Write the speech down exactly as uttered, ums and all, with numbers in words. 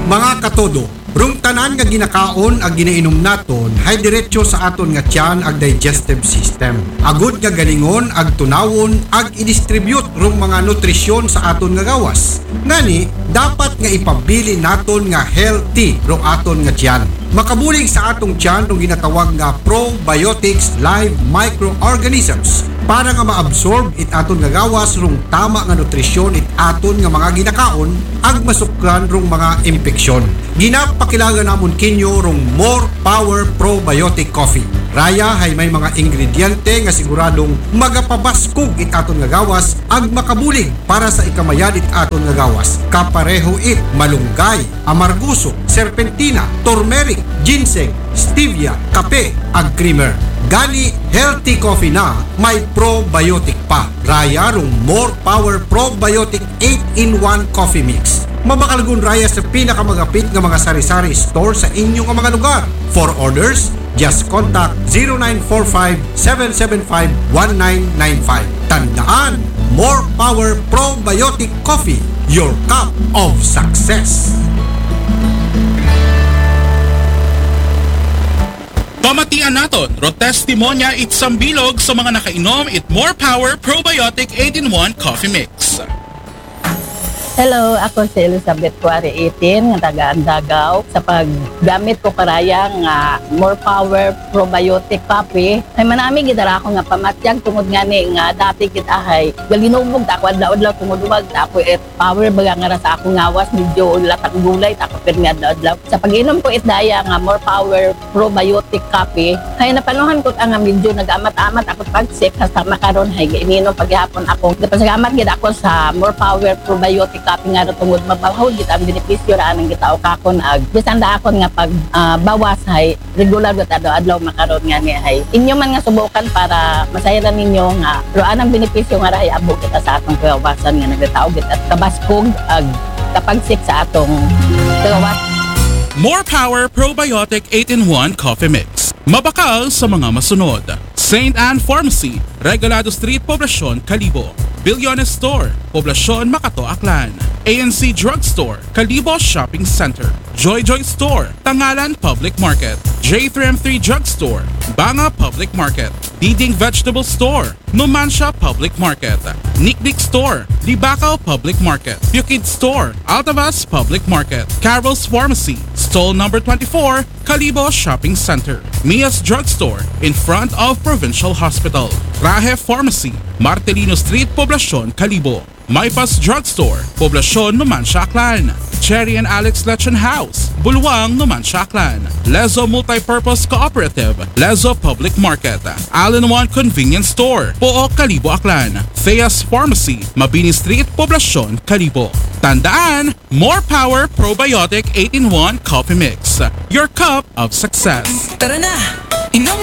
Mga katodo, rung tanan nga ginakaon ag ginainom naton hay diretso sa aton nga tiyan ag digestive system. Agud nga galingon ag tunawon ag i-distribute rung mga nutrisyon sa aton nga gawas. Ngani, dapat nga ipabili naton nga healthy rung aton nga tiyan. Makabulig sa atong tiyan rung ginatawag nga probiotics live microorganisms para nga maabsorb it aton nga gawas rung tama nga nutrisyon it aton nga mga ginakaon ag masukran rung mga impeksyon. Ginapakilaga namon kinyo rung More Power Probiotic Coffee. Raya hay may mga ingrediente nga siguradong magapabaskog it aton nga gawas ag makabulig para sa ikamayan it aton nga gawas. Kapareho it malunggay, amarguso, serpentina, turmeric, ginseng, stevia, kape ag creamer. Gani healthy coffee na may probiotic pa. Raya rung More Power Probiotic eight in one Coffee Mix. Mabakalgun raya sa pinakamagapit nga mga sari-sari store sa inyong mga lugar. For orders, just contact zero nine four five, seven seven five, one nine nine five. Tandaan, More Power Probiotic Coffee, your cup of success. Pamatian naton, ro testimonya it sambilog sa mga nakainom it More Power Probiotic eight in one Coffee Mix. Hello, ako si Elizabeth Cuare eighteen, nga taga Andagaw. Sa paggamit ko karaya nga More Power Probiotic Coffee, ay manami gidara ako nga pamatyag tungod nga ni nga dati kita ay galinubog ta ako adlaw-adlaw tungod wag ta ako it power baga nga sa akong ngawas medyo latak gulay ta ko pirmi adlaw-adlaw. Sa pag-inom ko it daya nga More Power Probiotic Coffee, ay napanuhan ko nga medyo nag-amat-amat ako pag-sick hasta makaron ay ininom paghapon ako. Napasalamat gid ako sa More Power Probiotic Coffee nga tungod mapahawd kita ang benepisyo ra anang kita o kakon ag bisan da akon nga pag uh, bawas hay regular gud adlaw-adlaw makaron nga ni hay inyo man nga subukan para masayaran ninyo nga ro anang benepisyo nga ra abo kita sa atong kawasan nga nagataog kita at kabaskog ag kapagsik sa atong kawas. More Power Probiotic eight in one Coffee Mix. Mabakal sa mga masunod. Saint Anne Pharmacy, Regalado Street, Poblacion, Calibo. Bilyones Store, Poblacion, Makato, Aklan. A N C Drugstore, Calibo Shopping Center. Joy Joy Store, Tangalan Public Market. J three M three Drugstore, Banga Public Market. Diding Vegetable Store, Numancia Public Market. Niknik Store, Libacao Public Market. Bukid Store, Altavas Public Market. Carol's Pharmacy, Stall number twenty-four, Calibo Shopping Center. Mia's Drugstore, in front of Provincial Hospital. Rahe Pharmacy, Martelino Street, Poblacion, Calibo. Maypas Drugstore, Poblacion, Numancia, Aklan. Cherry and Alex Lechon House, Bulwang, Numancia, Aklan. Lezo Multipurpose Cooperative, Lezo Public Market. All-in-One Convenience Store, Pook, Calibo, Aklan. Theas Pharmacy, Mabini Street, Poblacion, Calibo. Tandaan, More Power Probiotic eight in one Coffee Mix, your cup of success. Tara na! Inom